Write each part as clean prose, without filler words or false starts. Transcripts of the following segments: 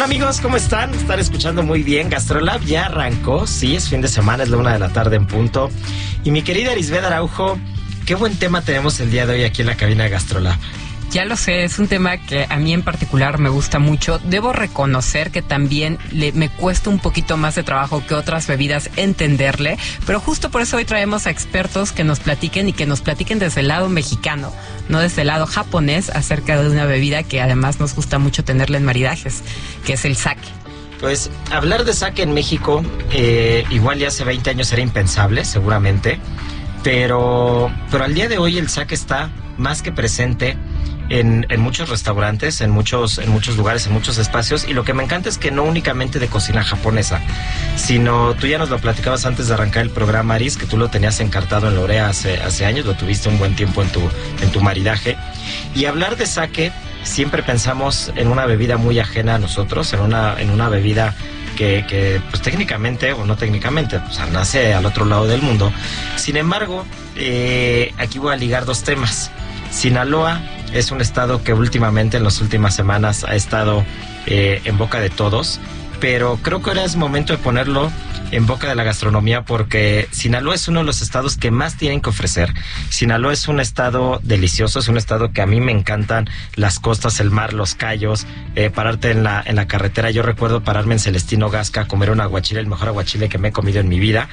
Hola amigos, ¿cómo están? Están escuchando muy bien. GastroLab ya arrancó, sí, es fin de semana, es la 1 de la tarde en punto. Y mi querida Lisbeth Araujo, qué buen tema tenemos el día de hoy aquí en la cabina de GastroLab. Ya lo sé, es un tema que a mí en particular me gusta mucho. Debo reconocer que también me cuesta un poquito más de trabajo que otras bebidas entenderle, pero justo por eso hoy traemos a expertos que nos platiquen y que nos platiquen desde el lado mexicano, no desde el lado japonés, acerca de una bebida que además nos gusta mucho tenerla en maridajes, que es el sake. Pues hablar de sake en México, igual ya hace 20 años era impensable, seguramente, pero al día de hoy el sake está más que presente en muchos restaurantes, en muchos lugares, en muchos espacios, y lo que me encanta es que no únicamente de cocina japonesa, sino tú ya nos lo platicabas antes de arrancar el programa, Aris, que tú lo tenías encartado en Lorea hace años, lo tuviste un buen tiempo en tu maridaje, y hablar de sake siempre pensamos en una bebida muy ajena a nosotros, en una bebida que pues técnicamente o no técnicamente, pues nace al otro lado del mundo. Sin embargo, aquí voy a ligar dos temas. Sinaloa es un estado que últimamente, en las últimas semanas, ha estado en boca de todos, pero creo que ahora es momento de ponerlo en boca de la gastronomía, porque Sinaloa es uno de los estados que más tienen que ofrecer. Sinaloa es un estado delicioso, es un estado que a mí me encantan las costas, el mar, los cayos, pararte en la carretera. Yo recuerdo pararme en Celestino Gasca a comer un aguachile, el mejor aguachile que me he comido en mi vida,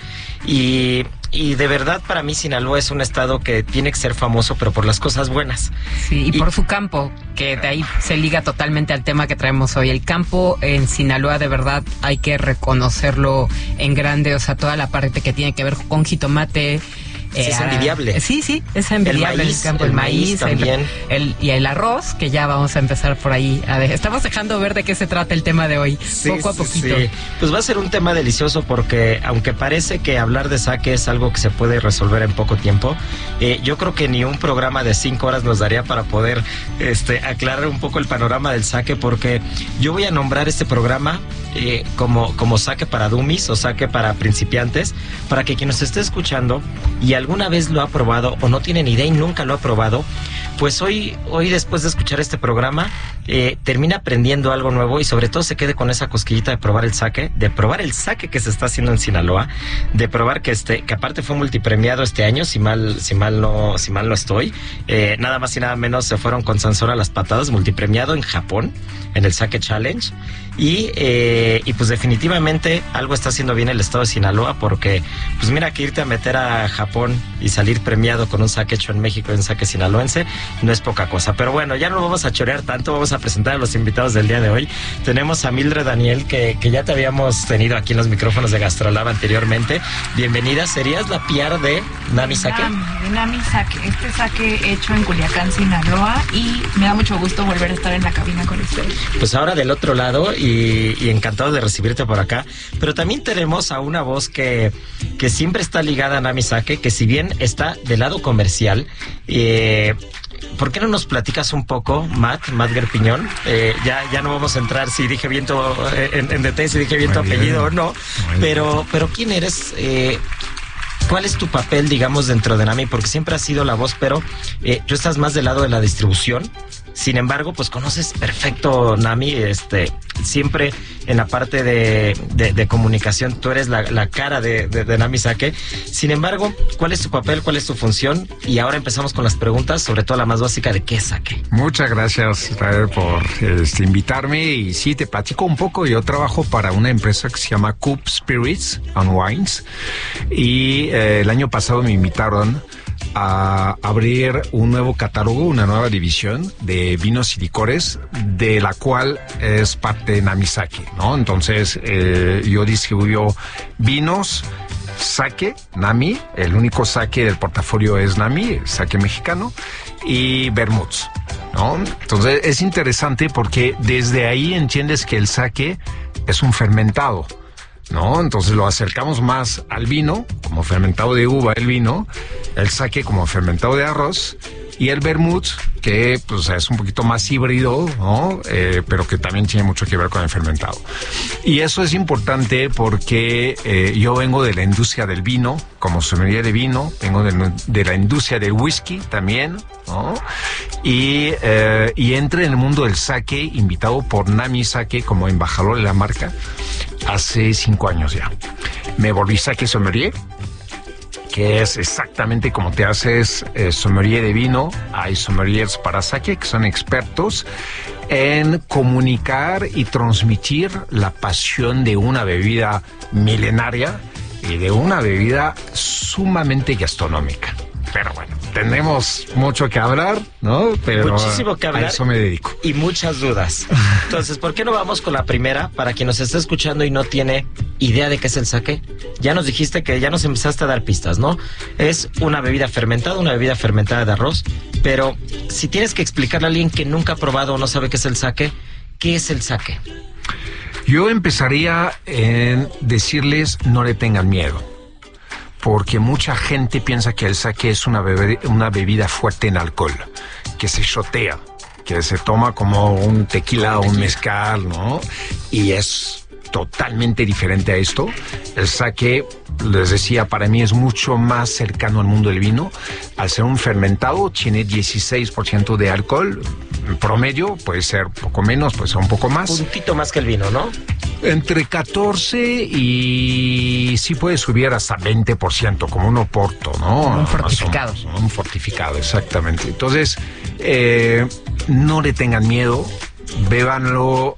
y de verdad para mí Sinaloa es un estado que tiene que ser famoso, pero por las cosas buenas. Sí, y por su campo, que de ahí se liga totalmente al tema que traemos hoy. El campo en Sinaloa, de verdad, hay que reconocerlo en grande, o sea, toda la parte que tiene que ver con jitomate. Sí, es envidiable. Sí, es envidiable. El maíz también. Y el arroz, que ya vamos a empezar por ahí. Estamos dejando ver de qué se trata el tema de hoy, poco a poquito. Sí. Pues va a ser un tema delicioso, porque aunque parece que hablar de sake es algo que se puede resolver en poco tiempo, yo creo que ni un programa de 5 horas nos daría para poder aclarar un poco el panorama del sake, porque yo voy a nombrar este programa como sake para dummies o sake para principiantes, para que quien nos esté escuchando y alguna vez lo ha probado o no tiene ni idea y nunca lo ha probado, pues hoy después de escuchar este programa termina aprendiendo algo nuevo, y sobre todo se quede con esa cosquillita de probar el sake que se está haciendo en Sinaloa, de probar que aparte fue multipremiado este año, si mal no estoy, nada más y nada menos se fueron con Sansón a las patadas, multipremiado en Japón en el Sake Challenge, y pues definitivamente algo está haciendo bien el estado de Sinaloa, porque pues mira que irte a meter a Japón y salir premiado con un sake hecho en México y un sake sinaloense no es poca cosa. Pero bueno, ya no vamos a chorear tanto, vamos a presentar a los invitados del día de hoy. Tenemos a Mildred Daniel, que ya te habíamos tenido aquí en los micrófonos de GastroLab anteriormente. Bienvenida. ¿Serías la PR de Nami Sake? De Nami Sake, este sake hecho en Culiacán, Sinaloa, y me da mucho gusto volver a estar en la cabina con ustedes. Pues ahora del otro lado, y encantado de recibirte por acá, pero también tenemos a una voz que siempre está ligada a Nami Sake, que si bien está del lado comercial, ¿por qué no nos platicas un poco, Matt Gerpiñón? Ya no vamos a entrar si dije bien en detalle, si dije bien tu apellido o no, pero ¿quién eres? ¿Cuál es tu papel, digamos, dentro de Nami? Porque siempre has sido la voz, pero tú estás más del lado de la distribución. Sin embargo, pues conoces perfecto Nami, siempre en la parte de comunicación, tú eres la cara de Nami Sake. Sin embargo, ¿cuál es tu papel? ¿Cuál es tu función? Y ahora empezamos con las preguntas, sobre todo la más básica de qué es sake. Muchas gracias, Israel, por invitarme. Y sí, te platico un poco. Yo trabajo para una empresa que se llama Coop Spirits and Wines. Y el año pasado me invitaron a abrir un nuevo catálogo, una nueva división de vinos y licores, de la cual es parte de Nami Sake, ¿no? Entonces, yo distribuyo vinos, sake, Nami, el único sake del portafolio es Nami, sake mexicano, y vermuts, ¿no? Entonces, es interesante porque desde ahí entiendes que el sake es un fermentado, ¿no? Entonces lo acercamos más al vino, como fermentado de uva el vino, el sake como fermentado de arroz, Y el vermut, que pues es un poquito más híbrido, ¿no? Pero que también tiene mucho que ver con el fermentado. Y eso es importante porque yo vengo de la industria del vino, como sommelier de vino, vengo de la industria del whisky también, ¿no? Y entré en el mundo del sake, invitado por Nami Sake como embajador de la marca, hace 5 años ya. Me volví sake sommelier, que es exactamente como te haces sommelier de vino. Hay sommeliers para sake que son expertos en comunicar y transmitir la pasión de una bebida milenaria y de una bebida sumamente gastronómica. Pero bueno, tenemos mucho que hablar, ¿no? Pero muchísimo que hablar. A eso me dedico. Y muchas dudas. Entonces, ¿por qué no vamos con la primera? Para quien nos está escuchando y no tiene idea de qué es el sake. Ya nos dijiste que ya nos empezaste a dar pistas, ¿no? Es una bebida fermentada de arroz. Pero si tienes que explicarle a alguien que nunca ha probado o no sabe qué es el sake, ¿qué es el sake? Yo empezaría en decirles no le tengan miedo. Porque mucha gente piensa que el sake es una bebida fuerte en alcohol, que se shotea, que se toma como un tequila o un mezcal, ¿no? Y es totalmente diferente a esto. El sake, les decía, para mí es mucho más cercano al mundo del vino. Al ser un fermentado, tiene 16% de alcohol. En promedio puede ser un poco menos, puede ser un poco más. Un poquito más que el vino, ¿no? Entre 14 y sí puede subir hasta 20%, como un oporto, ¿no? Un fortificado. Un fortificado, exactamente. Entonces, no le tengan miedo, bébanlo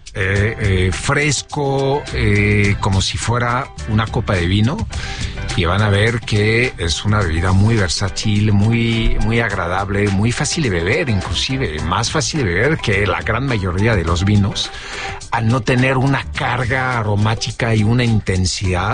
fresco, como si fuera una copa de vino, y van a ver que es una bebida muy versátil, muy, muy agradable, muy fácil de beber, inclusive más fácil de beber que la gran mayoría de los vinos, al no tener una carga aromática y una intensidad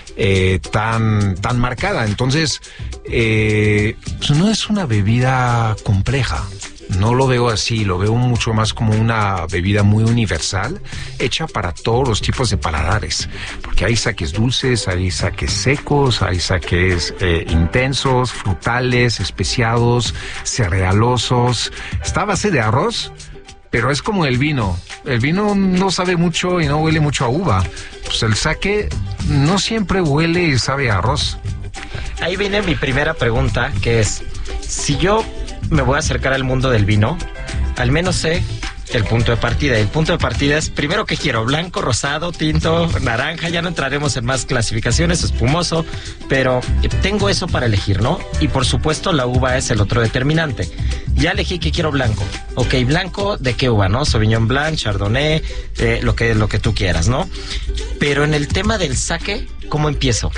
tan marcada. Entonces, pues no es una bebida compleja. No lo veo así, lo veo mucho más como una bebida muy universal, hecha para todos los tipos de paladares, porque hay saques dulces, hay saques secos, hay saques intensos, frutales, especiados, cerealosos. Está a base de arroz, pero es como el vino. El vino no sabe mucho y no huele mucho a uva. Pues el sake no siempre huele y sabe a arroz. Ahí viene mi primera pregunta, que es, si yo me voy a acercar al mundo del vino, al menos sé el punto de partida. El punto de partida es, primero, ¿qué quiero? Blanco, rosado, tinto, naranja. Ya no entraremos en más clasificaciones, espumoso, pero tengo eso para elegir, ¿no? Y por supuesto la uva es el otro determinante. Ya elegí que quiero blanco. Ok, blanco, ¿de qué uva, no? Sauvignon Blanc, Chardonnay, lo que tú quieras, ¿no? Pero en el tema del sake, ¿cómo empiezo?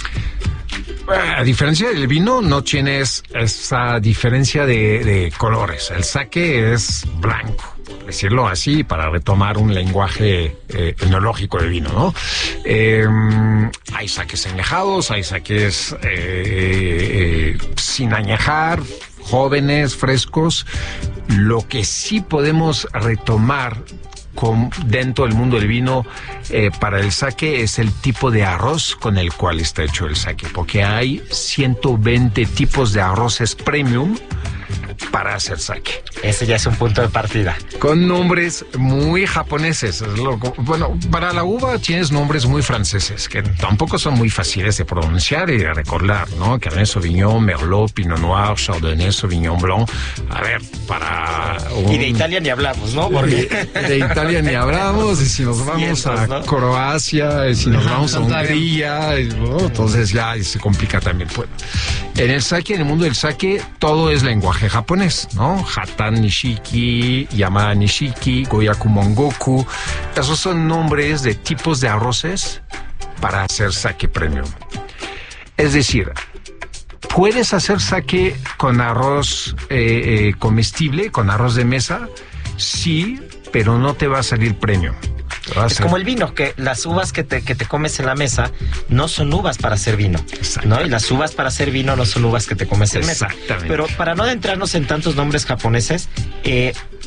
A diferencia del vino, no tienes esa diferencia de colores. El sake es blanco, por decirlo así, para retomar un lenguaje etnológico de vino, ¿no? Hay sakes añejados, hay sakes sin añejar, jóvenes, frescos. Lo que sí podemos retomar dentro del mundo del vino para el sake es el tipo de arroz con el cual está hecho el sake, porque hay 120 tipos de arroces premium para hacer sake. Ese ya es un punto de partida. Con nombres muy japoneses. Bueno, para la uva tienes nombres muy franceses, que tampoco son muy fáciles de pronunciar y de recordar, ¿no? Cabernet Sauvignon, Merlot, Pinot Noir, Chardonnay, Sauvignon Blanc. A ver, para... Y de Italia ni hablamos, ¿no? Porque... De Italia ni hablamos, y si nos vamos a Croacia, y si nos vamos a Hungría, ¿no? Entonces ya se complica también. Bueno, en el sake, en el mundo del sake, todo es lenguaje japonés, ¿no? Hatan Nishiki, Yamada Nishiki, Goyaku Mongoku. Esos son nombres de tipos de arroces para hacer sake premium. Es decir, puedes hacer sake con arroz comestible, con arroz de mesa, sí, pero no te va a salir premium. Es como el vino, que las uvas que te comes en la mesa no son uvas para hacer vino, ¿no? Y las uvas para hacer vino no son uvas que te comes en mesa. Exactamente. Pero para no adentrarnos en tantos nombres japoneses,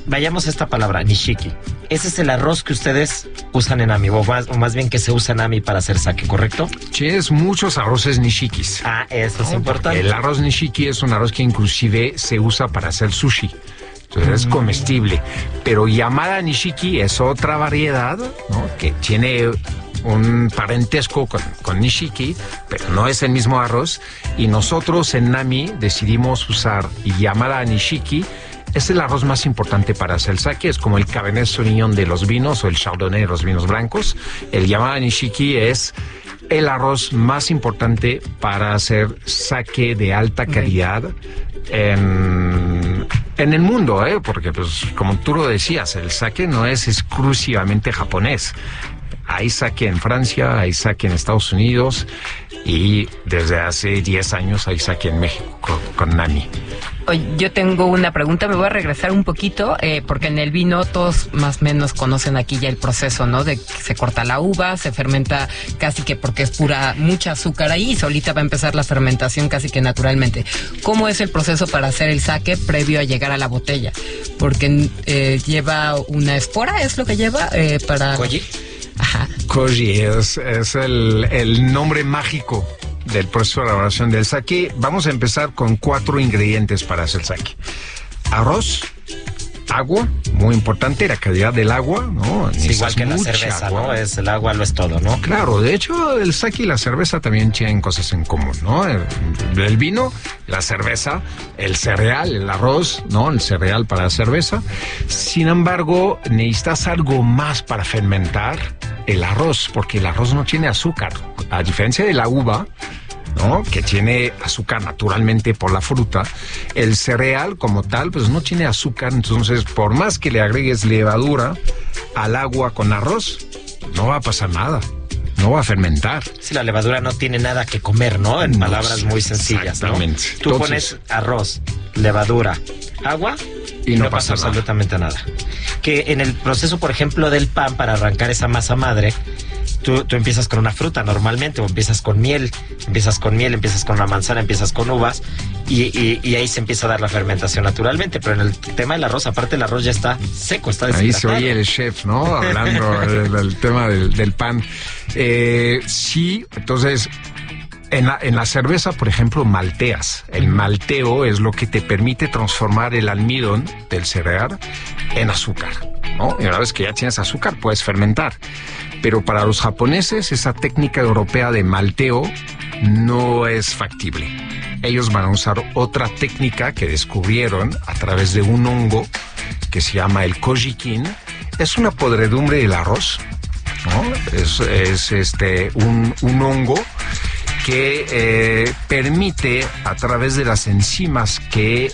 vayamos a esta palabra, nishiki. Ese es el arroz que ustedes usan en Ami, o más bien que se usa en Ami para hacer sake, ¿correcto? Tienes muchos arroces nishikis. Eso es importante. El arroz nishiki es un arroz que inclusive se usa para hacer sushi. Entonces es comestible. Pero Yamada Nishiki es otra variedad, ¿no? Que tiene un parentesco con nishiki, pero no es el mismo arroz. Y nosotros en Nami decidimos usar Yamada Nishiki. Es el arroz más importante para hacer sake, es como el Cabernet Sauvignon de los vinos o el Chardonnay de los vinos blancos. El Yamada Nishiki es el arroz más importante para hacer sake de alta calidad en el mundo, porque pues como tú lo decías, el sake no es exclusivamente japonés. Hay sake en Francia, hay sake en Estados Unidos y desde hace 10 años hay sake en México con Nami. Oye, yo tengo una pregunta, me voy a regresar un poquito, porque en el vino todos más o menos conocen aquí ya el proceso, ¿no? De que se corta la uva, se fermenta casi que porque es mucha azúcar ahí y solita va a empezar la fermentación casi que naturalmente. ¿Cómo es el proceso para hacer el sake previo a llegar a la botella? Porque lleva una espora, ¿es lo que lleva? Para... ¿Koji? Ajá. Koji es el nombre mágico del proceso de elaboración del sake. Vamos a empezar con 4 ingredientes para hacer sake. Arroz, agua, muy importante, la calidad del agua, ¿no? Sí, igual que la cerveza, agua, ¿no? Es el agua, lo es todo, ¿no? Claro, de hecho, el sake y la cerveza también tienen cosas en común, ¿no? El vino, la cerveza, el cereal, el arroz, ¿no? El cereal para la cerveza. Sin embargo, necesitas algo más para fermentar el arroz, porque el arroz no tiene azúcar. A diferencia de la uva, ¿no? Que tiene azúcar naturalmente por la fruta, el cereal como tal pues no tiene azúcar. Entonces por más que le agregues levadura al agua con arroz, no va a pasar nada, no va a fermentar. Sí, la levadura no tiene nada que comer, ¿no? En palabras muy sencillas, ¿no? Exactamente. Tú pones arroz, levadura, agua y no pasa absolutamente nada. Que en el proceso, por ejemplo, del pan, para arrancar esa masa madre, tú empiezas con una fruta normalmente, o empiezas con miel, empiezas con una manzana, empiezas con uvas, y ahí se empieza a dar la fermentación naturalmente. Pero en el tema del arroz, aparte el arroz ya está seco, está deshidratado. Ahí se oye el chef, ¿no? Hablando del tema del pan. Sí, entonces... En la cerveza, por ejemplo, malteas. El malteo es lo que te permite transformar el almidón del cereal en azúcar, ¿no? Y una vez que ya tienes azúcar, puedes fermentar. Pero para los japoneses, esa técnica europea de malteo no es factible. Ellos van a usar otra técnica que descubrieron a través de un hongo que se llama el kojikin. Es una podredumbre del arroz, ¿no? Es un hongo que permite, a través de las enzimas que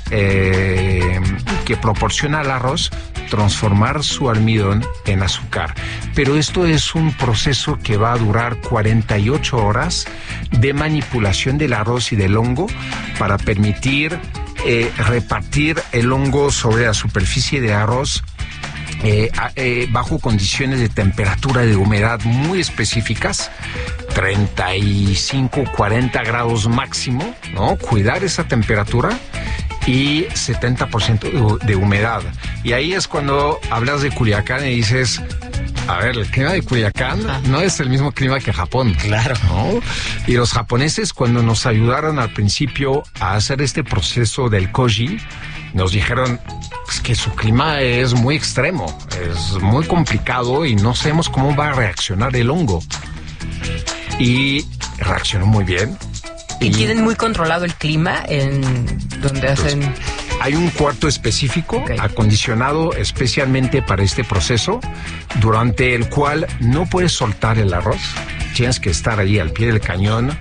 proporciona el arroz, transformar su almidón en azúcar. Pero esto es un proceso que va a durar 48 horas de manipulación del arroz y del hongo para permitir repartir el hongo sobre la superficie de arroz bajo condiciones de temperatura y de humedad muy específicas, 35, 40 grados máximo, ¿no? Cuidar esa temperatura y 70% de humedad. Y ahí es cuando hablas de Culiacán y dices, a ver, el clima de Culiacán no es el mismo clima que Japón. Claro. ¿No? Y los japoneses, cuando nos ayudaron al principio a hacer este proceso del koji, nos dijeron que su clima es muy extremo, es muy complicado y no sabemos cómo va a reaccionar el hongo. Y reaccionó muy bien. ¿Y tienen muy controlado el clima en donde hacen...? Hay un cuarto específico, acondicionado especialmente para este proceso, durante el cual no puedes soltar el arroz. Tienes que estar ahí al pie del cañón,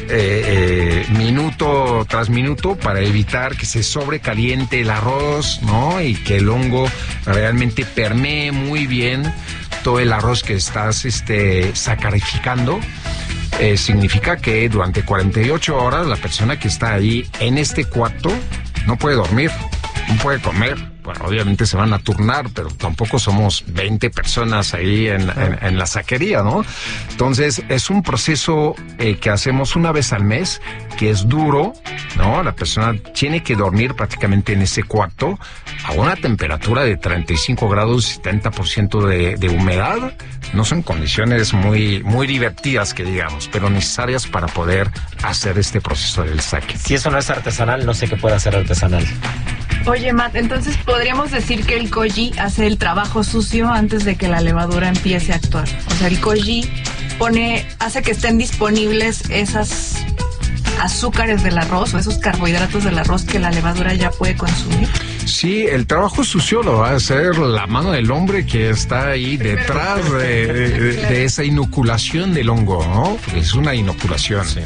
minuto tras minuto, para evitar que se sobrecaliente el arroz, ¿no? Y que el hongo realmente permee muy bien todo el arroz que estás sacarificando. Significa que durante 48 horas la persona que está ahí en este cuarto no puede dormir, no puede comer, bueno, obviamente se van a turnar, pero tampoco somos 20 personas ahí en la saquería, ¿no? Entonces, es un proceso que hacemos una vez al mes, que es duro, ¿no? La persona tiene que dormir prácticamente en ese cuarto a una temperatura de 35 grados, 70% de humedad. No son condiciones muy divertidas, que digamos, pero necesarias para poder hacer este proceso del saque. Si eso no es artesanal, no sé qué puede hacer artesanal. Oye, Matt, entonces podríamos decir que el koji hace el trabajo sucio antes de que la levadura empiece a actuar. O sea, el koji hace que estén disponibles esas azúcares del arroz o esos carbohidratos del arroz que la levadura ya puede consumir. Sí, el trabajo sucio lo va a hacer la mano del hombre que está ahí detrás de esa inoculación del hongo, ¿no? Porque es una inoculación. Sí.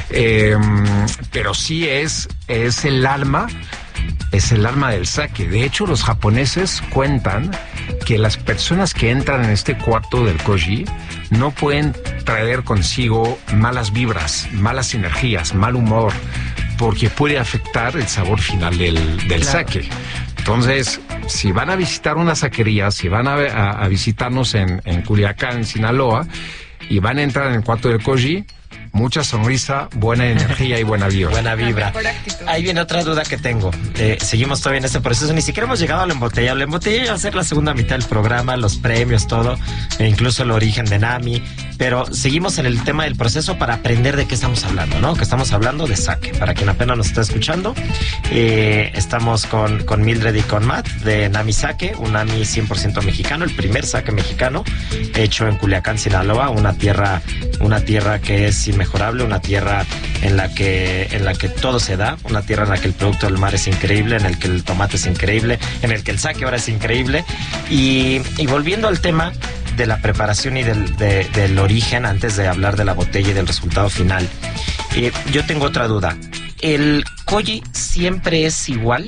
Pero sí es el alma. Es el alma del sake. De hecho, los japoneses cuentan que las personas que entran en este cuarto del koji no pueden traer consigo malas vibras, malas energías, mal humor, porque puede afectar el sabor final del sake. Entonces, si van a visitar una saquería, si van a visitarnos en Culiacán, en Sinaloa, y van a entrar en el cuarto del koji, mucha sonrisa, buena energía y buena vibra. Buena vibra. Ahí viene otra duda que tengo. Seguimos todavía en este proceso. Ni siquiera hemos llegado al embotellado. El embotellado va a ser la segunda mitad del programa, los premios, todo, e incluso el origen de Nami. Pero seguimos en el tema del proceso para aprender de qué estamos hablando, ¿no? Que estamos hablando de sake. Para quien apenas nos está escuchando, estamos con Mildred y con Matt de Nami Sake, un Nami 100% mexicano, el primer sake mexicano hecho en Culiacán, Sinaloa, una tierra que es inmejorable, una tierra en la que todo se da, una tierra en la que el producto del mar es increíble, en el que el tomate es increíble, en el que el sake ahora es increíble. Y volviendo al tema de la preparación y del origen, antes de hablar de la botella y del resultado final, yo tengo otra duda. ¿El koji siempre es igual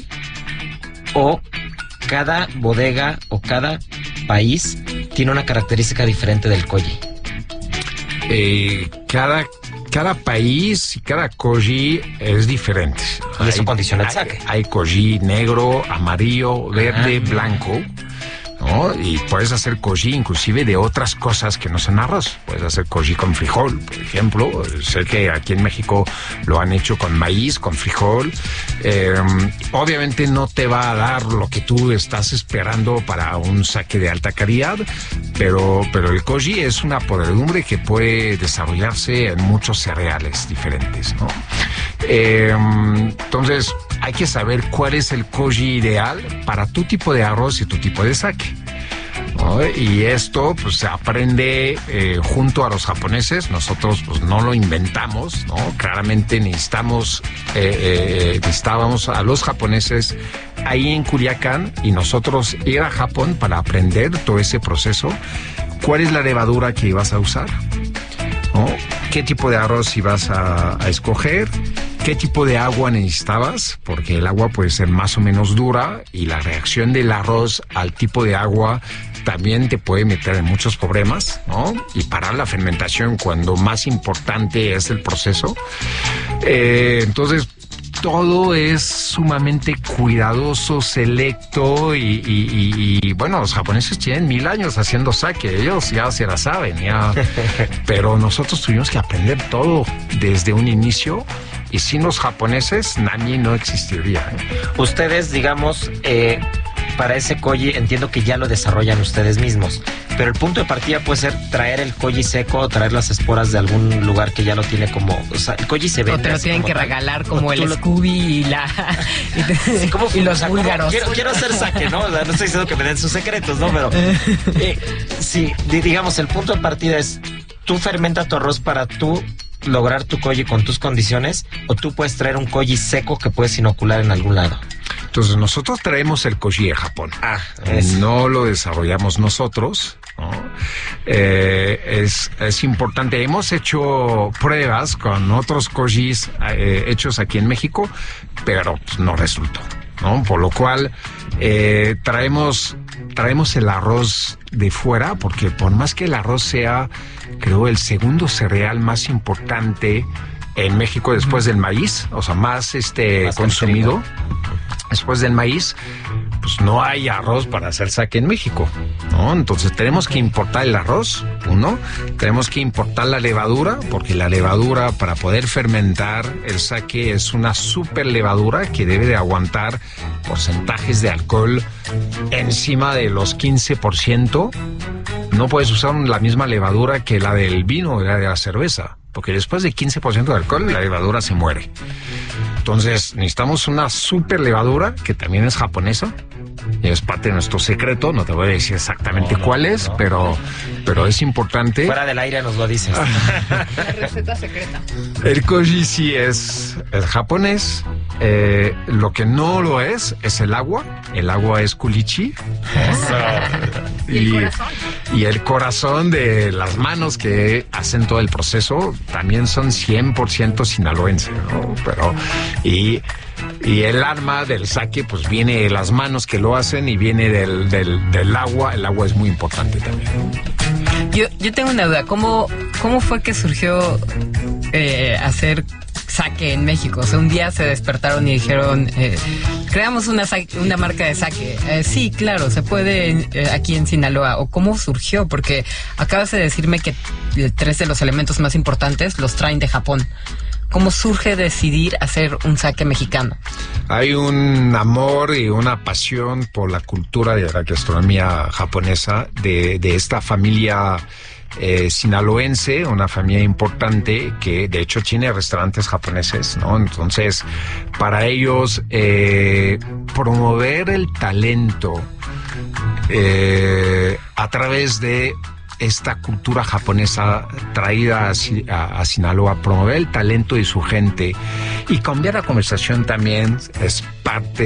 o cada bodega o cada país tiene una característica diferente del koji? Cada país y cada koji es diferente. Y eso condiciona el sake. Hay koji negro, amarillo, verde, blanco, ¿no? Y puedes hacer koji inclusive de otras cosas que no son arroz. Puedes hacer koji con frijol, por ejemplo. Sé que aquí en México lo han hecho con maíz, con frijol. Obviamente no te va a dar lo que tú estás esperando para un sake de alta calidad, pero el koji es una podredumbre que puede desarrollarse en muchos cereales diferentes, ¿no? Entonces hay que saber cuál es el koji ideal para tu tipo de arroz y tu tipo de sake, ¿no? Y esto pues se aprende junto a los japoneses. Nosotros pues no lo inventamos, ¿no? Claramente necesitábamos a los japoneses ahí en Culiacán y nosotros ir a Japón para aprender todo ese proceso. ¿Cuál es la levadura que ibas a usar? ¿No? ¿Qué tipo de arroz ibas a escoger? ¿Qué tipo de agua necesitabas? Porque el agua puede ser más o menos dura y la reacción del arroz al tipo de agua también te puede meter en muchos problemas, ¿no? Y parar la fermentación cuando más importante es el proceso. Entonces, todo es sumamente cuidadoso, selecto y bueno, los japoneses tienen 1000 años haciendo sake, ellos ya se la saben, ya. Pero nosotros tuvimos que aprender todo desde un inicio. Y sin los japoneses, Nami no existiría. Ustedes, digamos, para ese koji, entiendo que ya lo desarrollan ustedes mismos, pero el punto de partida puede ser traer el koji seco o traer las esporas de algún lugar que ya lo tiene como... O sea, el koji se vende. O te lo tienen que regalar como el Scooby y los búlgaros. Quiero hacer sake, ¿no? O sea, no estoy diciendo que me den sus secretos, ¿no? Pero sí, digamos, el punto de partida es, tú fermentas tu arroz para tú lograr tu koji con tus condiciones, o tú puedes traer un koji seco que puedes inocular en algún lado. Entonces nosotros traemos el koji de Japón. No lo desarrollamos nosotros, ¿no? Es importante. Hemos hecho pruebas con otros kojis hechos aquí en México, pero pues, no resultó, ¿no? Por lo cual traemos el arroz de fuera, porque por más que el arroz sea, creo, el segundo cereal más importante en México después del maíz, o sea, más consumido después del maíz, pues no hay arroz para hacer sake en México, ¿no? Entonces tenemos que importar el arroz, uno, tenemos que importar la levadura, porque la levadura para poder fermentar el sake es una super levadura que debe de aguantar porcentajes de alcohol encima de los 15%. No puedes usar la misma levadura que la del vino o la de la cerveza, porque después de 15% de alcohol la levadura se muere. Entonces necesitamos una super levadura que también es japonesa. Y es parte de nuestro secreto, no te voy a decir exactamente cuál es, pero es importante. Fuera del aire nos lo dices. La receta secreta. El koji sí es japonés. Lo que no lo es el agua. El agua es kulichi. Y el corazón de las manos que hacen todo el proceso también son 100% sinaloense, ¿no? Y el alma del sake pues viene de las manos que lo hacen y viene del agua. El agua es muy importante también. Yo tengo una duda. ¿Cómo fue que surgió hacer sake en México? O sea, un día se despertaron y dijeron, creamos una marca de sake. Sí, claro, se puede aquí en Sinaloa. ¿O cómo surgió? Porque acabas de decirme que 3 de los elementos más importantes los traen de Japón. ¿Cómo surge decidir hacer un sake mexicano? Hay un amor y una pasión por la cultura de la gastronomía japonesa de esta familia sinaloense, una familia importante que de hecho tiene restaurantes japoneses, ¿no? Entonces, para ellos promover el talento a través de esta cultura japonesa traída a Sinaloa, promover el talento de su gente y cambiar la conversación también es parte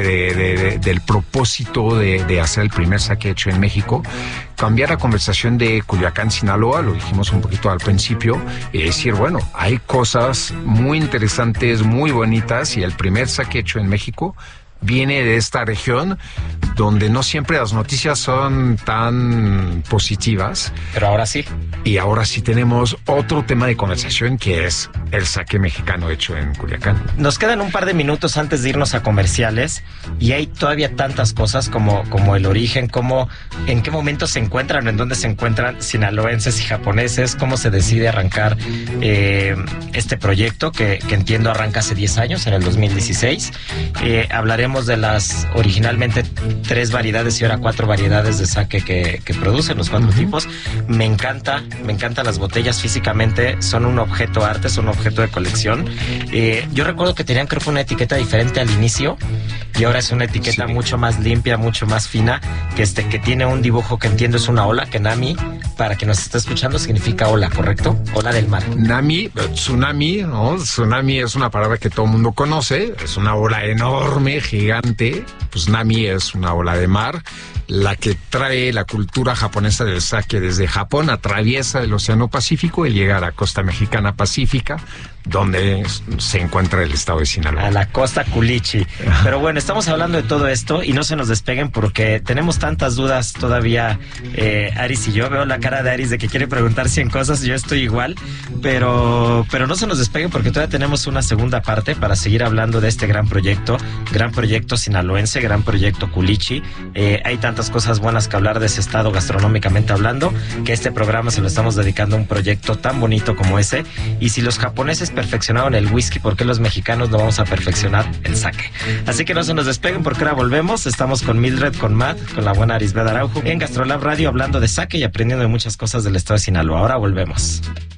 del propósito de hacer el primer sake hecho en México. Cambiar la conversación de Culiacán, Sinaloa, lo dijimos un poquito al principio, y decir, bueno, hay cosas muy interesantes, muy bonitas, y el primer sake hecho en México viene de esta región donde no siempre las noticias son tan positivas. Pero ahora sí. Y ahora sí tenemos otro tema de conversación que es el sake mexicano hecho en Culiacán. Nos quedan un par de minutos antes de irnos a comerciales y hay todavía tantas cosas como el origen, como en qué momento se encuentran, en dónde se encuentran sinaloenses y japoneses, cómo se decide arrancar este proyecto que entiendo arranca hace 10 años, en el 2016. Hablaremos de las originalmente 3 variedades y ahora 4 variedades de sake que producen los 4 tipos. Me encantan las botellas físicamente, son un objeto arte, son un objeto de colección. Yo recuerdo que tenían, creo que una etiqueta diferente al inicio y ahora es una etiqueta mucho más limpia, mucho más fina, que tiene un dibujo que entiendo es una ola, que Nami, para quien nos está escuchando, significa ola, ¿correcto? Ola del mar. Nami, tsunami, ¿no? Tsunami es una palabra que todo el mundo conoce, es una ola enorme, gigante. Pues Nami es una ola de mar, la que trae la cultura japonesa del sake desde Japón, atraviesa el Océano Pacífico y llega a la costa mexicana pacífica, donde se encuentra el estado de Sinaloa. A la costa Culichi. Pero bueno, estamos hablando de todo esto y no se nos despeguen porque tenemos tantas dudas todavía, Aris y yo. Veo la cara de Aris de que quiere preguntar 100 cosas, yo estoy igual, pero no se nos despeguen porque todavía tenemos una segunda parte para seguir hablando de este gran proyecto sinaloense, gran proyecto Culichi. Hay tantas cosas buenas que hablar de ese estado gastronómicamente hablando, que este programa se lo estamos dedicando a un proyecto tan bonito como ese. Y si los japoneses perfeccionaron el whisky, ¿por qué los mexicanos no vamos a perfeccionar el sake? Así que no se nos despeguen porque ahora volvemos. Estamos con Mildred, con Matt, con la buena Arisbeth Araujo en GastroLab Radio, hablando de sake y aprendiendo de muchas cosas del estado de Sinaloa. Ahora volvemos.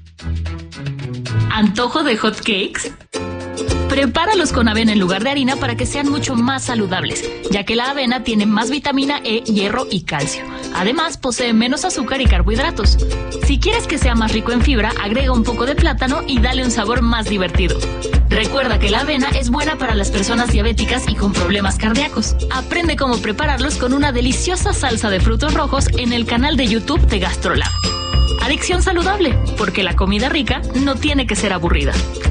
¿Antojo de hot cakes? Prepáralos con avena en lugar de harina para que sean mucho más saludables, ya que la avena tiene más vitamina E, hierro y calcio. Además, posee menos azúcar y carbohidratos. Si quieres que sea más rico en fibra, agrega un poco de plátano y dale un sabor más divertido. Recuerda que la avena es buena para las personas diabéticas y con problemas cardíacos. Aprende cómo prepararlos con una deliciosa salsa de frutos rojos en el canal de YouTube de GastroLab. Adicción saludable, porque la comida rica no tiene que ser aburrida.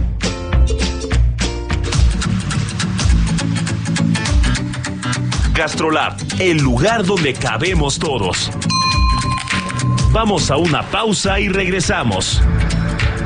GastroLab, el lugar donde cabemos todos. Vamos a una pausa y regresamos.